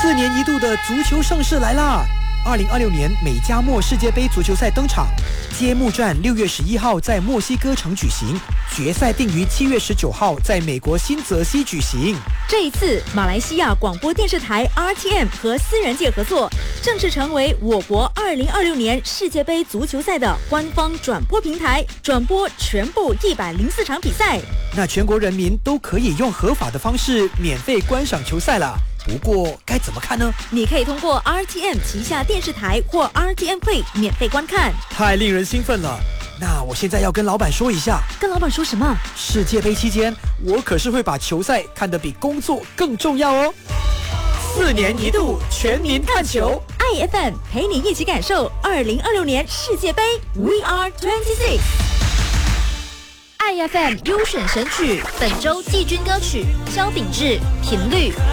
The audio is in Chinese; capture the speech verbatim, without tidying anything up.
四年一度的足球盛世来啦！二零二六年美加墨世界杯足球赛登场，揭幕战六月十一号在墨西哥城举行，决赛定于七月十九号在美国新泽西举行。 这一次，马来西亚广播电视台 R T M 和私人界合作，正式成为我国二零二六年世界杯足球赛的官方转播平台，转播全部一百零四场比赛。 那全国人民都可以用合法的方式免费观赏球赛了。不过该怎么看呢？ 你可以通过 R T M 旗下电视台或 R T M Play 免费观看。 太令人兴奋了！那我现在要跟老板说一下。 跟老板说什么？ 世界杯期间，我可是会把球赛看得比工作更重要哦。四年一度全民看球 ，I F M 陪你一起感受二零二六年世界杯 We Are twenty-six。I F M 优选神曲，本周季军歌曲：萧秉治《频率》。